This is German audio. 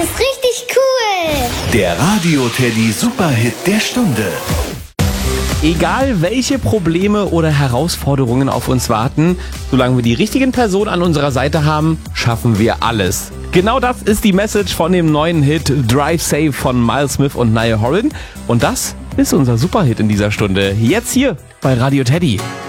ist richtig cool. Der Radio Teddy Superhit der Stunde. Egal welche Probleme oder Herausforderungen auf uns warten, solange wir die richtigen Personen an unserer Seite haben, schaffen wir alles. Genau das ist die Message von dem neuen Hit Drive Safe von Miles Smith und Niall Horan. Und das ist unser Superhit in dieser Stunde. Jetzt hier bei Radio Teddy.